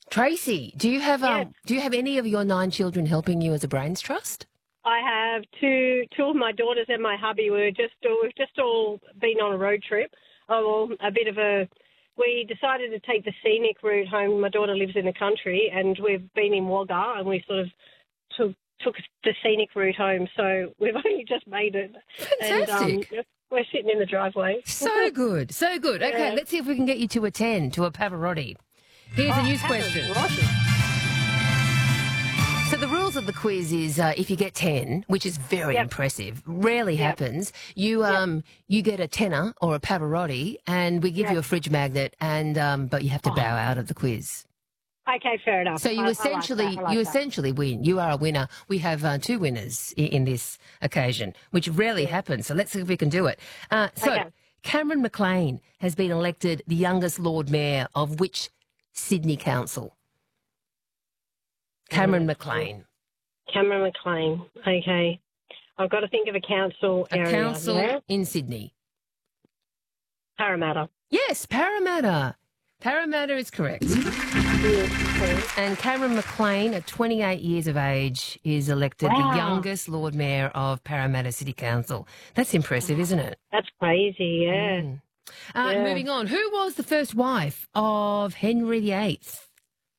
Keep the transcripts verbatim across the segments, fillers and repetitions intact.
Tracy, do you have um, Yes. do you have any of your nine children helping you as a brains trust? I have two two of my daughters and my hubby. We're just we've just all been on a road trip. Oh, well, a bit of a. We decided to take the scenic route home. My daughter lives in the country, and we've been in Wagga, and we sort of took took the scenic route home. So we've only just made it. Fantastic. And um, we're sitting in the driveway. So good, so good. Okay, Yeah. let's see if we can get you to a ten, to a Pavarotti. Here's a news question. So the rules of the quiz is uh, if you get ten, which is very Yep. impressive, rarely Yep. happens, you um you get a tenner or a Pavarotti, and we give Yep. you a fridge magnet, and um but you have to bow out of the quiz. Okay, fair enough. So you I- I like essentially that. I like you that. essentially win. You are a winner. We have uh, two winners in, in this occasion, which rarely happens. So let's see if we can do it. Uh, so Okay. Cameron McLean has been elected the youngest Lord Mayor of which Sydney council? Cameron McLean. Cameron McLean. Okay. I've got to think of a council A area. council Yeah? in Sydney. Parramatta. Yes, Parramatta. Parramatta is correct. And Cameron McLean, at twenty-eight years of age, is elected Wow. the youngest Lord Mayor of Parramatta City Council. That's impressive, isn't it? That's crazy, yeah. Mm. Uh, Yeah. Moving on, who was the first wife of Henry the Eighth?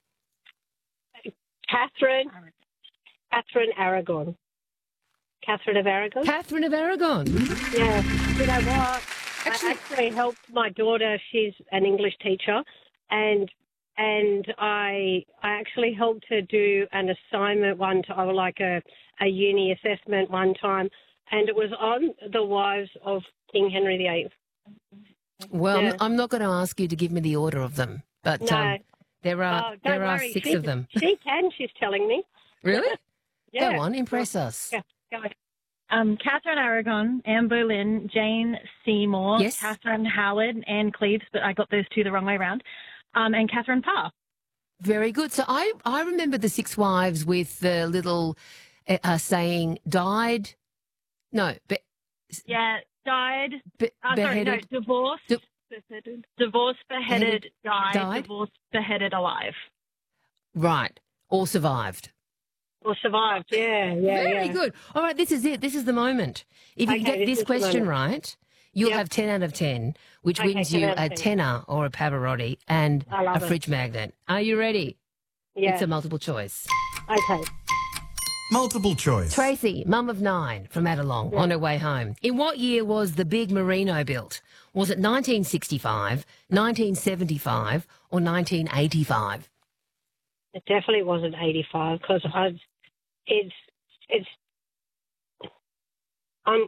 Catherine. Catherine Aragon. Catherine of Aragon? Catherine of Aragon. Yeah. You know what? Actually- I actually helped my daughter. She's an English teacher, and and I I actually helped her do an assignment one time, like a a uni assessment one time, and it was on the wives of King Henry the Eighth. Well, Yeah. I'm, I'm not going to ask you to give me the order of them, but No. um, there are Oh, don't there are worry. six she, of them. She can. She's telling me. Really? Yeah. Go on, impress us. Yeah. Go on. Um, Catherine Aragon, Anne Boleyn, Jane Seymour, Yes. Catherine Howard, Anne Cleves, but I got those two the wrong way around, um, and Catherine Parr. Very good. So I, I remember the six wives with the little uh, uh, saying died. No, be, Yeah, died. be, Uh, sorry, no, beheaded. divorced. Di- beheaded, divorced, beheaded, died, died? divorced, beheaded, alive. Right. Or survived. Or survived. Yeah. Yeah. Very yeah. good. All right, this is it. This is the moment. If you Okay, get this this is the question moment. right, you'll Yep. have ten out of ten, which Okay, wins ten you out of a ten. tenner or a Pavarotti and I love a it. fridge magnet. Are you ready? Yeah. It's a multiple choice. Okay. Multiple choice. Tracy, mum of nine from Adelong, on her way home. In what year was the big Merino built? Was it nineteen sixty-five, nineteen seventy-five or nineteen eighty-five? It definitely wasn't eighty-five because I, it's, it's, um,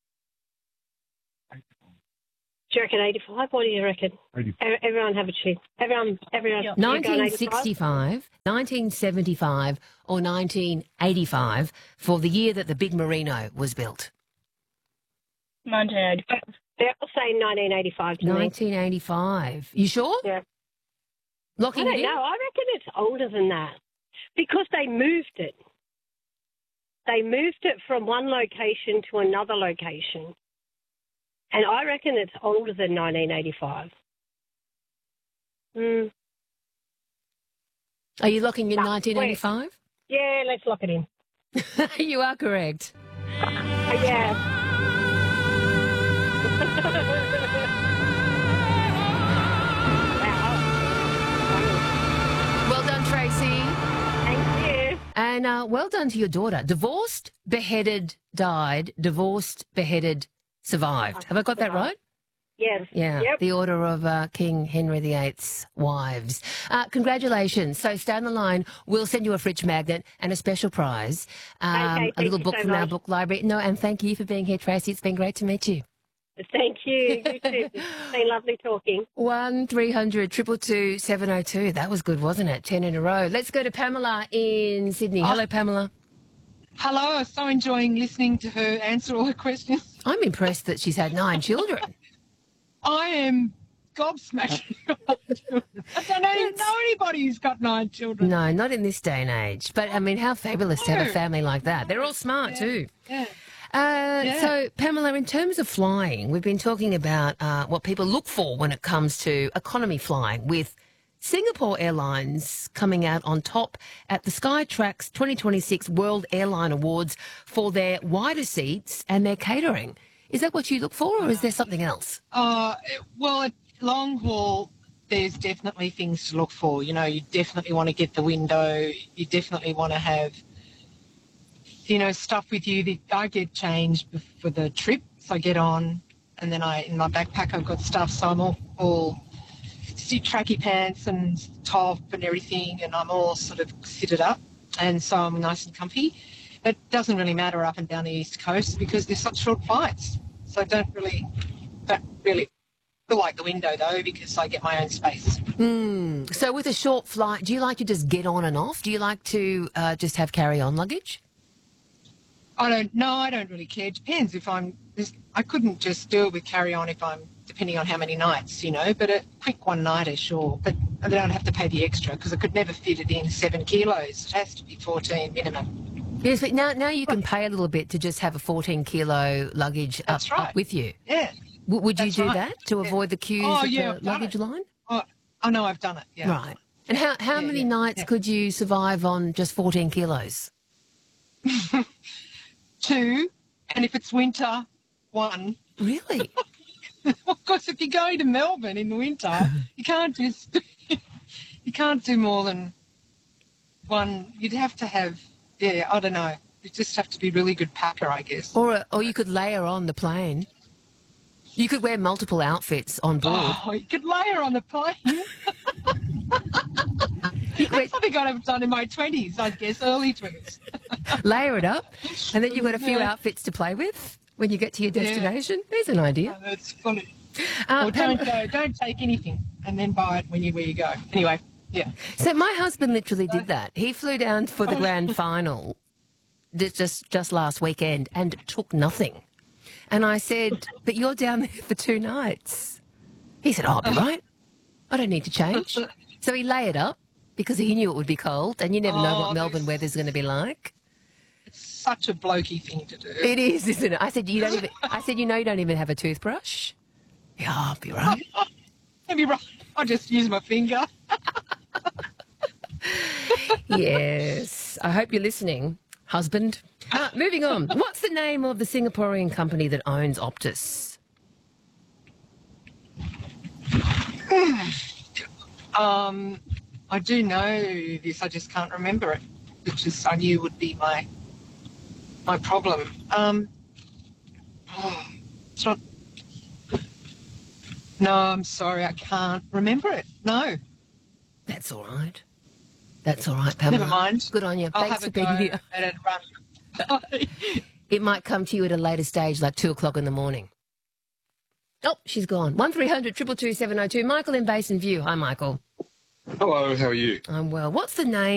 do you reckon eighty-five? What do you reckon? eighty-five. E- Everyone have a cheat. Everyone, everyone. you going nineteen eighty-five? sixty-five, nineteen seventy-five or nineteen eighty-five for the year that the big Merino was built? nineteen eighty-five. They're all saying nineteen eighty-five to me. nineteen eighty-five. You sure? Yeah. I Locking don't it in? know. I reckon it's older than that because they moved it. They moved it from one location to another location. And I reckon it's older than nineteen eighty-five. Mm. Are you locking in No, nineteen eighty-five? Yeah, let's lock it in. You are correct. Oh, yeah. Wow. Well done, Tracy. Thank you. And uh, well done to your daughter. Divorced, beheaded, died. Divorced, beheaded, survived. Have I got that right? Yes. Yeah. Yep. The order of uh, King Henry the Eighth's wives. Uh, congratulations. So stay on the line. We'll send you a fridge magnet and a special prize. Um, Okay, a thank little you book so from our much. book library. No, and thank you for being here, Tracy. It's been great to meet you. Thank you. You too. It's been lovely talking. One three hundred two two two seven oh two. That was good, wasn't it? Ten in a row. Let's go to Pamela in Sydney. Hello, Pamela. Hello, I'm so enjoying listening to her answer all the questions. I'm impressed that she's had nine children. I am gobsmacked. I don't even know anybody who's got nine children. No, not in this day and age. But I mean, how fabulous to have a No. family like that. They're all smart too. Yeah. Uh, Yeah. So, Pamela, in terms of flying, we've been talking about uh, what people look for when it comes to economy flying with Singapore Airlines coming out on top at the Skytrax twenty twenty-six World Airline Awards for their wider seats and their catering. Is that what you look for, or is there something else? Uh, well, at long haul, there's definitely things to look for. You know, you definitely want to get the window. You definitely want to have, you know, stuff with you that I get changed for the trip. So I get on, and then I in my backpack I've got stuff. So I'm all all tracky pants and top and everything, and I'm all sort of fitted up, and so I'm nice and comfy. It doesn't really matter up and down the East Coast because there's such short flights. So I don't really, don't really feel like the window though because I get my own space. Mm. So with a short flight, do you like to just get on and off? Do you like to uh, just have carry-on luggage? I don't. No, I don't really care. It depends if I'm. I couldn't just do it with carry-on if I'm. Depending on how many nights, you know, but a quick one-nighter, sure. But I don't have to pay the extra because I could never fit it in seven kilos. It has to be fourteen minimum. Yes, but now now you can pay a little bit to just have a fourteen kilo luggage up, right. up with you. Yeah. W- would you That's do right. that to yeah. avoid the queues oh, at yeah, the luggage line? Oh, oh, no, I've done it, yeah. Right. And how, how Yeah, many yeah, nights yeah. could you survive on just fourteen kilos? Two, and if it's winter, one. Really? Of course, if you're going to Melbourne in the winter, you can't just you can't do more than one. You'd have to have, yeah, I don't know. You just have to be a really good packer, I guess. Or a, or you could layer on the plane. You could wear multiple outfits on board. Oh, you could layer on the plane. That's something I've done in my twenties, I guess, early twenties. Layer it up, and then you've got a few Yeah. outfits to play with when you get to your Yeah. destination. There's an idea. Oh, that's funny. Uh, Or don't go, don't take anything, and then buy it when you where you go. Anyway, yeah. So my husband literally did that. He flew down for the grand final just just just last weekend and took nothing. And I said, "But you're down there for two nights." He said, "Oh, I'll be right. I don't need to change." So he layered up because he knew it would be cold, and you never know Oh, what Melbourne this- weather's going to be like. Such a blokey thing to do. It is, isn't it? I said, "You don't even." I said, "You know, you don't even have a toothbrush." Yeah, I'll be right. Maybe right. I just use my finger. Yes. I hope you're listening, husband. Uh, moving on. What's the name of the Singaporean company that owns Optus? Um, I do know this. I just can't remember it, which is I knew would be my my problem. Um, oh, it's not. No, I'm sorry. I can't remember it. No. That's all right. That's all right, Pamela. Never mind. Good on you. I'll Thanks have for a being go here. and it run. It might come to you at a later stage, like two o'clock in the morning. Oh, she's gone. One three hundred two two two seven oh two. Michael in Basin View. Hi, Michael. Hello, how are you? I'm well. What's the name